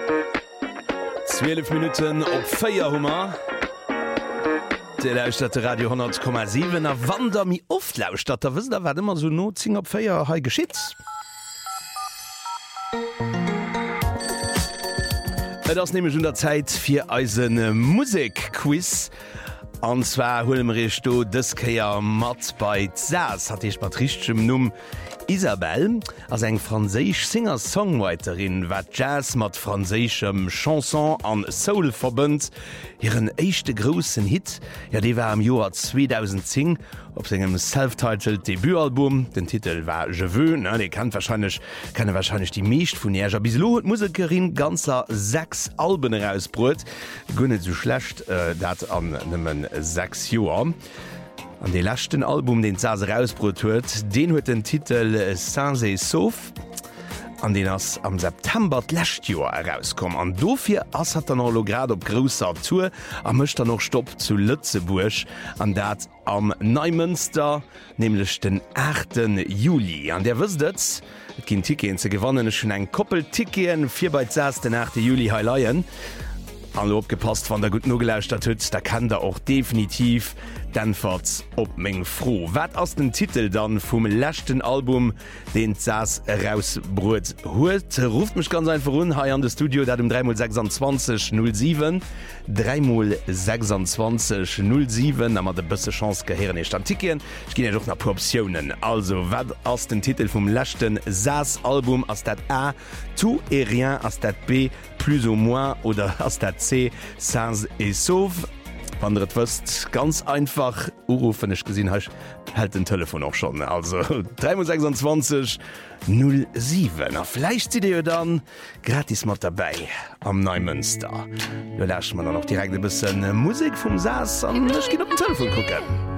12 Minuten op Feierhummer. Der lauscht der Radio 10,7 a Wander mi oft lauscht, da wisst da wat immer so notzing op Feier ha geschit. Das nehme ich in der Zeit für eisen Musikquiz. Und zwar holen wir do das Keier mat bei Zaz, hat ich patrischem Numm Isabelle, als eng französisch Singer-Songwriterin, wat Jazz mat französischem Chanson an Soul verbindt. Ihren echte großen Hit, ja, die war im Jahr 2010 auf seinem self-titled Debütalbum. Den Titel war Je veux, ne, die kennt wahrscheinlich die meist von ihr. Bis lo hat Musikerin ganzer 6 Alben rausbrot. Gunnet so schlecht, dat an nimmen 6 Jahren. An de lachten Album, den Zaz rausbrot huet, den huet den Titel Sans et Sauf, an den ass am September lächt Joer herauskom. An dofir ass hat an Holograd op grosser Tour, a mëcht er noch Stopp zu Lützeburg, an dat am Neumünster, nämlich den 8. Juli. An der wëstet, et ginn Tikien ze gewannen, schon eng Koppel Tikien, 4 bei Zaz den 8. Juli heileien. An opgepasst van der gut no gelauscht huet, da kann der auch definitiv denfahrt op még froh. Wat ass den Titel dann vum lächten Album den Zaz rausbrot huet, ruft mech ganz einfach run ha an de Studio, dat um 3x26 3x26 07 ammer de bësse Chance geheieren e Antikien. Ich gin ja doch nach Optionen. Also wat ass den Titel vum lächten Zaz Album ass dat A, tout et rien, ass dat B, plus ou moins oder ass dat C, sans et sauf. Wann et wëst ganz einfach urufen ech gesinn hech hält den Telefon auch schon. Also 326 07. A vielleicht si dir dann gratis mat dabei am Neumünster. Du lächt man dann noch direkt e bisssen Musik vum Zaz an ech gin op den Telefon gucken.